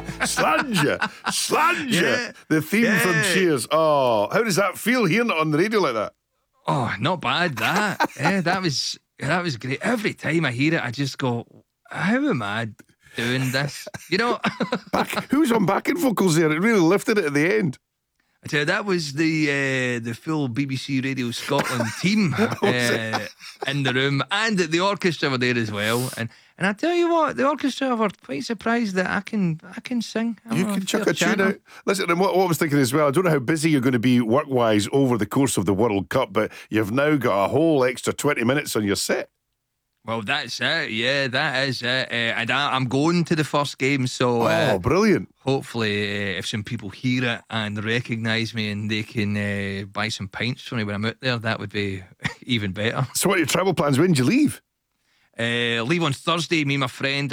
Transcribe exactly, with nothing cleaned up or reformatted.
Slanja, Slanja. Yeah. The theme Yeah. from Cheers. Oh, how does that feel hearing it on the radio like that? Oh, not bad. That, yeah, that was that was great. Every time I hear it, I just go, "How am I doing this?" You know. Back, who's on backing vocals there? It really lifted it at the end. I tell you, that was the uh, the full B B C Radio Scotland team uh, in the room, and the orchestra were there as well. And and I tell you what, the orchestra were quite surprised that I can I can sing. I'm You a can chuck fair a tune chanter. out. Listen, and what, what I was thinking as well, I don't know how busy you're going to be work-wise over the course of the World Cup, but you've now got a whole extra twenty minutes on your set. Well, that's it. Yeah, that is it. Uh, and I, I'm going to the first game, so uh, Oh, brilliant. hopefully, uh, if some people hear it and recognise me and they can uh, buy some pints for me when I'm out there, that would be even better. So what are your travel plans? When do you leave? Uh, leave on Thursday. Me and my friend